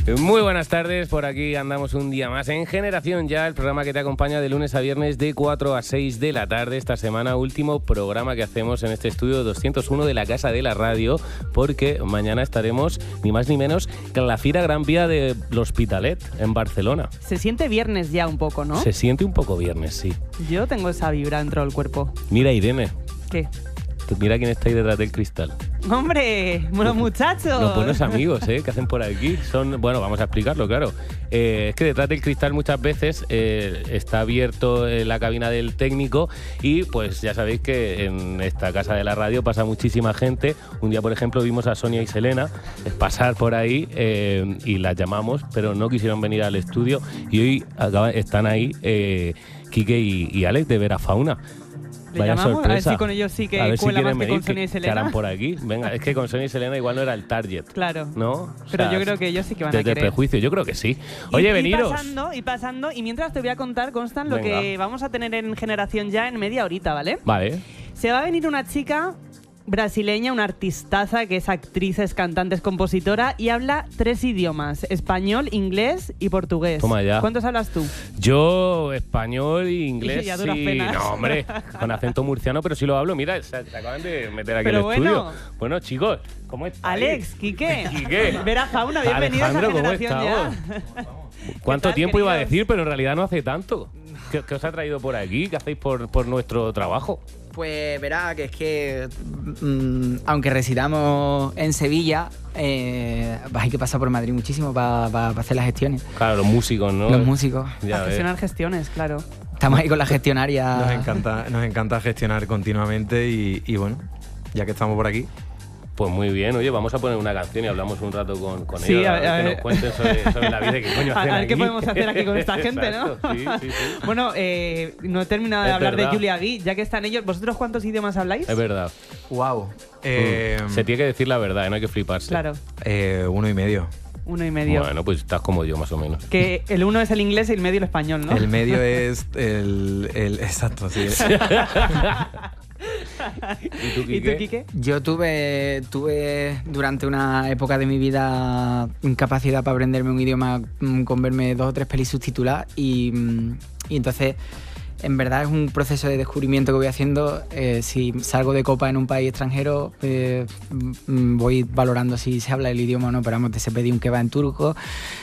Muy buenas tardes, por aquí andamos un día más en Generación Ya, el programa que te acompaña de lunes a viernes de 4 a 6 de la tarde. Esta semana, último programa que hacemos en este estudio 201 de la Casa de la Radio, porque mañana estaremos ni más ni menos que en la Fira Gran Vía de l'Hospitalet, en Barcelona. Se siente viernes ya un poco, ¿no? Se siente un poco viernes, sí. Yo tengo esa vibra dentro del cuerpo. Mira, Irene. ¿Qué? Mira quién está ahí detrás del cristal. ¡Hombre! ¡Buenos muchachos! Los buenos amigos, ¿eh? Que hacen por aquí. Son, bueno, vamos a explicarlo, claro. Es que detrás del cristal muchas veces está abierto la cabina del técnico y pues ya sabéis que en esta casa de la radio pasa muchísima gente. Un día, por ejemplo, vimos a Sonia y Selena pasar por ahí y las llamamos, pero no quisieron venir al estudio y hoy están ahí Quique y Alex de Vera Fauna. Vaya llamamos, sorpresa. a ver si con ellos sí que a ver cuela si más que venir, con Sonia y Selena. ¿Qué harán por aquí? Venga, es que con Sonia y Selena igual no era el target. Claro. ¿No? Pero yo creo que ellos sí que van a desde querer. Desde prejuicio, yo creo que sí. Oye, veniros. Y pasando, y mientras te voy a contar, Constan, lo que vamos a tener en Generación Ya en media horita, ¿vale? Vale. Se va a venir una chica brasileña, una artistaza que es actriz, es cantante, es compositora y habla 3 idiomas: español, inglés y portugués. Toma ya. ¿Cuántos hablas tú? Yo, español e inglés, y a duras sí. penas. No, hombre, con acento murciano, pero sí lo hablo. Mira, se acaban de meter aquí pero en el estudio. Bueno, bueno, chicos, ¿cómo estáis? Alex, Quique. Quique. Vera Fauna, bienvenidos Alejandro, a Generación ¿cómo Ya. ¿Cuánto tal, tiempo iba a queridos? decir? Pero en realidad no hace tanto. ¿Qué os ha traído por aquí? ¿Qué hacéis por nuestro trabajo? Pues verá que es que aunque residamos en Sevilla, hay que pasar por Madrid muchísimo para hacer las gestiones. Claro, los músicos, ¿no? Los músicos. Ya Para ves. gestionar gestiones, claro. Estamos ahí con la gestionaria. Nos encanta gestionar continuamente y bueno, ya que estamos por aquí. Pues muy bien, oye, vamos a poner una canción y hablamos un rato con Sí, ellos, a ver. que nos cuenten sobre la vida, qué coño hacen A ver qué aquí. podemos hacer aquí con esta gente, ¿no? Exacto, sí. Bueno, no he terminado de Es hablar verdad. de Julia Gui, ya que están ellos. ¿Vosotros cuántos idiomas habláis? Es verdad. Wow. Se tiene que decir la verdad, no hay que fliparse. Claro, 1,5. 1,5. Bueno, pues estás como yo, más o menos. Que el 1 es el inglés y el medio el español, ¿no? El medio es el exacto, sí. ¿Y tú, ¿Y tú, Quique? Yo tuve durante una época de mi vida incapacidad para aprenderme un idioma con verme 2 o 3 pelis subtituladas y entonces en verdad es un proceso de descubrimiento que voy haciendo. Si salgo de copa en un país extranjero, voy valorando si se habla el idioma o no, pero vamos, te sé pedir un kebab en turco,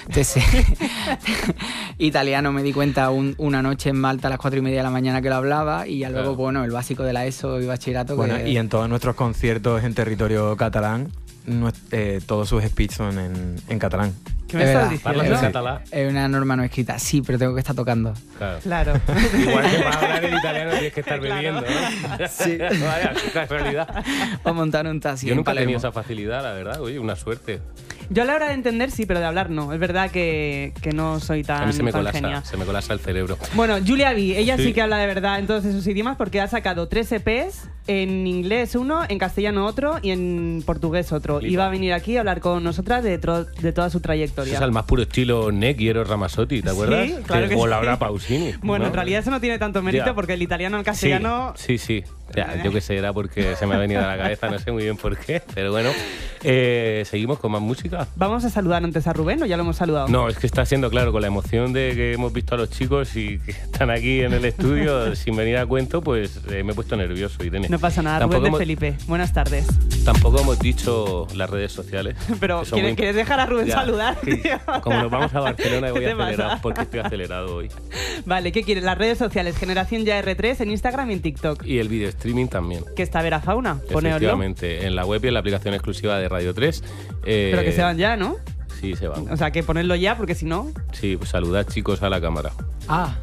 italiano me di cuenta una noche en Malta a las 4:30 de la mañana que lo hablaba y ya luego, Claro. bueno, el básico de la ESO y bachillerato. Bueno, que... y en todos nuestros conciertos en territorio catalán, todos sus speech son en catalán. ¿Qué me Es estás verdad. diciendo? ¿Hablas en Sí. catalán? Es una norma no escrita, sí, pero tengo que estar tocando. Claro. Claro. Igual que para hablar en italiano tienes que estar Claro. bebiendo, ¿no? Sí. Vaya, qué casualidad. O montar un taxi. Yo en nunca he tenido Palermo. esa facilidad, la verdad. Oye, una suerte. Yo a la hora de entender sí, pero de hablar no. Es verdad que no soy A mí tan se me genia. colapsa el cerebro. Bueno, Julia B, ella sí Sí. que habla de verdad en todos esos idiomas porque ha sacado 3 EPs, en inglés uno, en castellano otro y en portugués otro. Flipa. Y va a venir aquí a hablar con nosotras de toda su Eso trayectoria. es al más puro estilo Neck y Eros Ramazzotti, ¿te acuerdas? Sí, claro que O sí. Laura Pausini. Bueno, ¿no? en realidad eso no tiene tanto mérito Ya. porque el italiano al castellano... Sí. Ya, yo qué sé, era porque se me ha venido a la cabeza, no sé muy bien por qué. Pero bueno, seguimos con más música. Vamos a saludar antes a Rubén, ¿o ya lo hemos saludado? No, es que está siendo claro, con la emoción de que hemos visto a los chicos y que están aquí en el estudio sin venir a cuento, pues me he puesto nervioso, Irene. No pasa nada, Tampoco Rubén de hemos- Felipe. Buenas tardes. Tampoco hemos dicho las redes sociales. Pero que son muy- ¿quieres dejar a Rubén Ya, saludar? sí. tío? Como nos vamos a Barcelona voy ¿Qué te acelerado pasa? porque estoy acelerado hoy. Vale, ¿qué quieres? Las redes sociales, Generación Ya R3 en Instagram y en TikTok. Y el video streaming también. Que está Vera Fauna, poneoslo. Efectivamente, en la web y en la aplicación exclusiva de Radio 3. Pero que se van ya, ¿no? Sí, se van. O sea, que ponerlo ya, porque si no... Sí, pues saludad chicos a la cámara. Ah.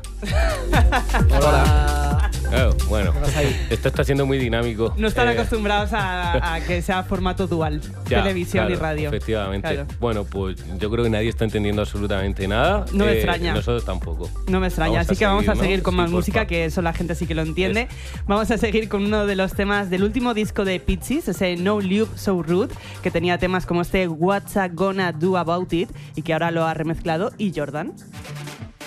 Hola. Claro, bueno, pasa ahí? esto está siendo muy dinámico. No están Eh, acostumbrados a que sea formato dual, ya, televisión claro, y radio. Efectivamente. Claro. Bueno, pues yo creo que nadie está entendiendo absolutamente nada. No me extraña. Nosotros tampoco. No me extraña, Vamos a así que vamos a seguir, ¿no? seguir con Sí, más porfa. música, que eso la gente sí que lo entiende. Vamos a seguir con uno de los temas del último disco de Pixies, ese No Loop So Rude, que tenía temas como este What's I Gonna Do About It, y que ahora lo ha remezclado y Jordan.